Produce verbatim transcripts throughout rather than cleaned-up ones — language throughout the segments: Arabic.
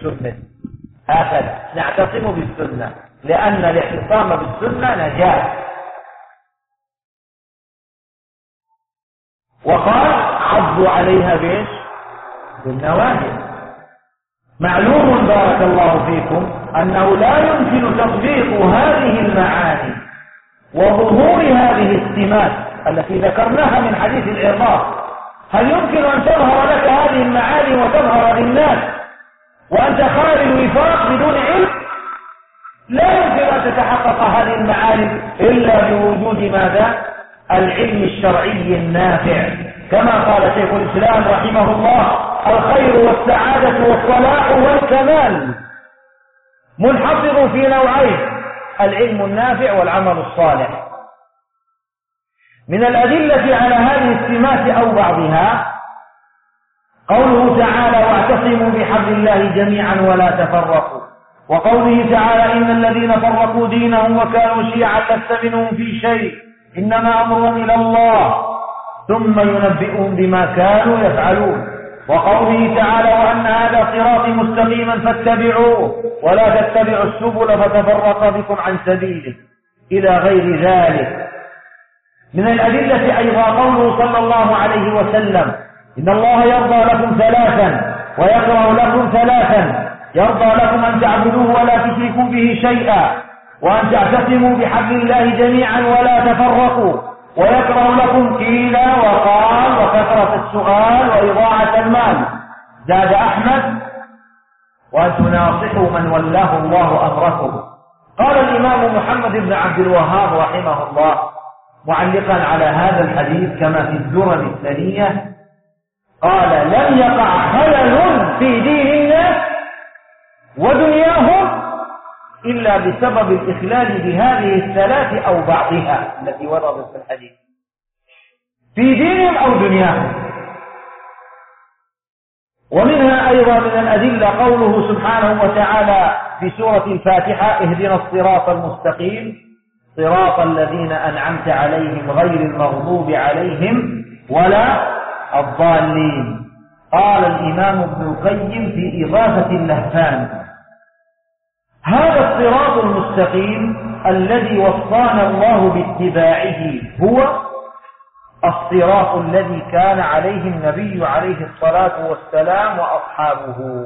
بالسنة. هكذا نعتصم بالسنة، لأن الاعتصام بالسنة نجاة. وقال عضوا عليها بإيش؟ بالنواجذ. معلوم بارك الله فيكم أنه لا يمكن تطبيق هذه المعاني وظهور هذه السمات التي ذكرناها من حديث العظام. هل يمكن أن تظهر لك هذه المعاني وتظهر للناس وأنت خارج الوفاق بدون علم؟ لا يمكن أن تتحقق هذه المعاني إلا بوجود ماذا؟ العلم الشرعي النافع، كما قال شيخ الإسلام رحمه الله: الخير والسعادة والصلاح والكمال منحصر في نوعين: العلم النافع والعمل الصالح. من الأدلة على هذه السمات أو بعضها قوله تعالى: واعتصموا بحبل الله جميعا ولا تفرقوا، وقوله تعالى: إن الذين فرقوا دينهم وكانوا شيعا لست منهم في شيء إنما أمرهم إلى الله ثم ينبئهم بما كانوا يفعلون، وقوله تعالى: وأن هذا صراطي مستقيما فاتبعوه ولا تتبعوا السبل فتفرق بكم عن سبيله، إلى غير ذلك. من الأدلة أيضا قوله صلى الله عليه وسلم: إن الله يرضى لكم ثلاثا ويكره لكم ثلاثا: يرضى لكم أن تعبدوه ولا تشركوا به شيئا، وأن تعتصموا بحبل الله جميعا ولا تفرقوا، ويكره لكم قيل وقال وكثرة السؤال وإضاعة المال. زاد أحمد: وأن تناصحوا من ولاه الله أمركم. قال الإمام محمد بن عبد الوهاب رحمه الله معلقا على هذا الحديث كما في الدرر الثانية، قال: لم يقع خلل في دين الناس ودنياهم إلا بسبب الإخلال بهذه الثلاث أو بعضها التي وردت في الحديث، في دينهم أو دنياهم. ومنها أيضا من الأدلة قوله سبحانه وتعالى في سورة الفاتحة: اهدنا الصراط المستقيم صراط الذين أنعمت عليهم غير المغضوب عليهم ولا الضالين. قال الإمام ابن القيم في إغاثة اللهفان: هذا الصراط المستقيم الذي وصانا الله باتباعه هو الصراط الذي كان عليه النبي عليه الصلاة والسلام وأصحابه،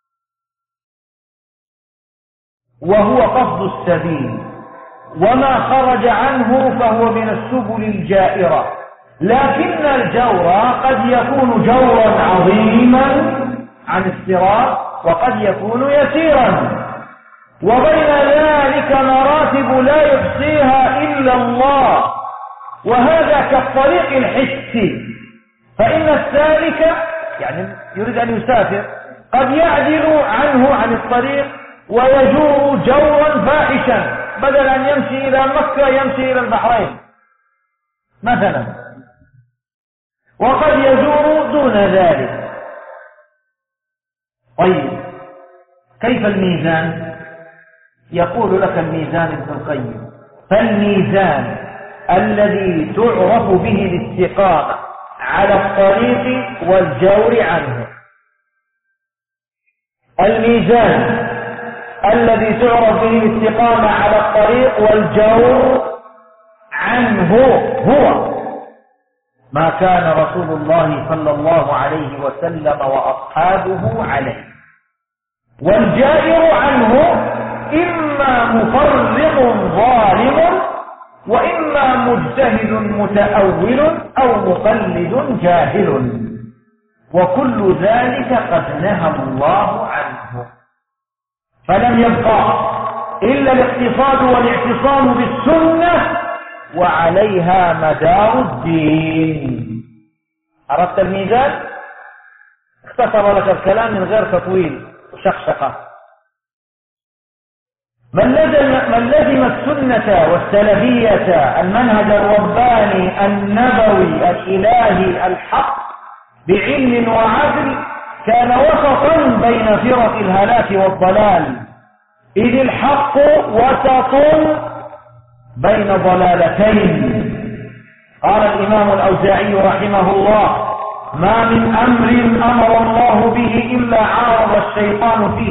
وهو قصد السبيل، وما خرج عنه فهو من السبل الجائرة. لكن الجور قد يكون جورا عظيما عن الصراط وقد يكون يسيرا، وبين ذلك مراتب لا يحصيها إلا الله، وهذا كالطريق الحسي، فإن السالك يعني يريد أن يسافر قد يعدل عنه عن الطريق ويجور جورا فاحشا، بدل أن يمشي إلى مكة يمشي إلى البحرين مثلا، وقد يجور دون ذلك. طيب كيف الميزان؟ يقول لك الميزان ابن القيم: فالميزان الذي تعرف به الاستقامة على الطريق والجور عنه، الميزان الذي تعرف به الاستقامة على الطريق والجور عنه هو ما كان رسول الله صلى الله عليه وسلم وأصحابه عليه، والجائر عنه إما مفرط ظالم وإما مجتهد متأول أو مقلد جاهل، وكل ذلك قد نهى الله عنه، فلم يبقى إلا الاقتصاد والاعتصام بالسنة وعليها مدار الدين. عرفت الميزان؟ اختصر لك الكلام من غير تطويل وشقشقة. من لزم, من لزم السنة والسلفية المنهج الرباني النبوي الإلهي الحق بعلم وعدل كان وسطا بين فرق الهلاك والضلال، إذ الحق وسط بين ضلالتين. قال الإمام الأوزاعي رحمه الله: ما من أمر أمر الله به إلا عارض الشيطان فيه